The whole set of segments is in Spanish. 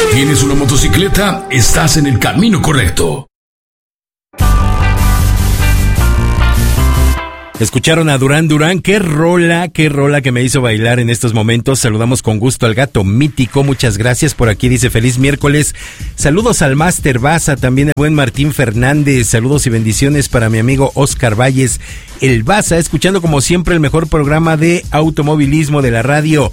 ¿Tienes una motocicleta? Estás en el camino correcto. Escucharon a Durán Durán, qué rola que me hizo bailar en estos momentos. Saludamos con gusto al gato mítico, muchas gracias. Por aquí dice feliz miércoles, saludos al Máster Baza, también el buen Martín Fernández, saludos y bendiciones para mi amigo Oscar Valles, el Baza, escuchando como siempre el mejor programa de automovilismo de la radio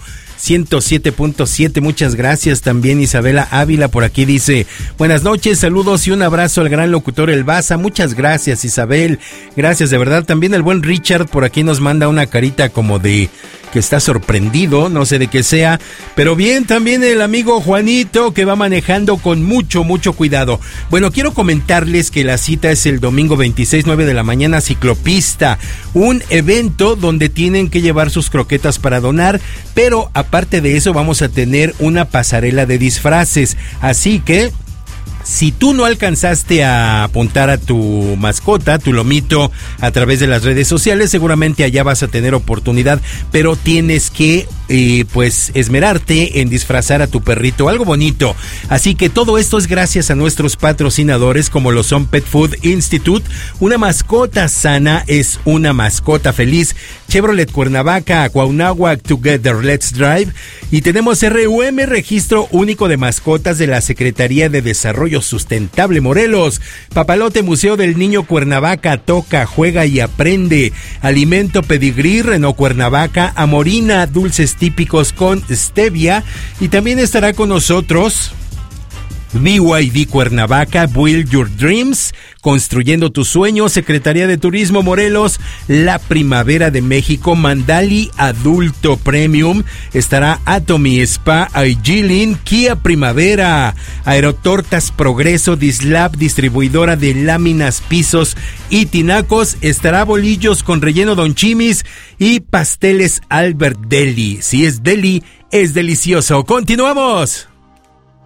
107.7, muchas gracias. También Isabela Ávila por aquí dice, buenas noches, saludos y un abrazo al gran locutor El Baza, muchas gracias Isabel, gracias de verdad. También el buen Richard por aquí nos manda una carita como de que está sorprendido, no sé de qué sea, pero bien, también el amigo Juanito que va manejando con mucho cuidado. Bueno, quiero comentarles que la cita es el domingo 26, 9 de la mañana, Ciclopista, un evento donde tienen que llevar sus croquetas para donar, pero aparte de eso vamos a tener una pasarela de disfraces, así que si tú no alcanzaste a apuntar a tu mascota, tu lomito, a través de las redes sociales, seguramente allá vas a tener oportunidad, pero tienes que pues esmerarte en disfrazar a tu perrito, algo bonito. Así que todo esto es gracias a nuestros patrocinadores como lo son Pet Food Institute. Una mascota sana es una mascota feliz. Chevrolet Cuernavaca, Cuauhnáhuac, Together Let's Drive. Y tenemos RUM, Registro Único de Mascotas de la Secretaría de Desarrollo Sustentable Morelos. Papalote Museo del Niño Cuernavaca, toca, juega y aprende. Alimento Pedigrí, Renault Cuernavaca, Amorina, dulces típicos con stevia. Y también estará con nosotros BYD Cuernavaca, Build Your Dreams, Construyendo tus Sueños, Secretaría de Turismo Morelos, La Primavera de México, Mandali Adulto Premium, estará Atomy Spa, Aigilin, Kia Primavera, Aerotortas Progreso, Dislab, distribuidora de láminas, pisos y tinacos, estará Bolillos con Relleno Don Chimis y Pasteles Albert Deli. Si es deli, es delicioso. ¡Continuamos!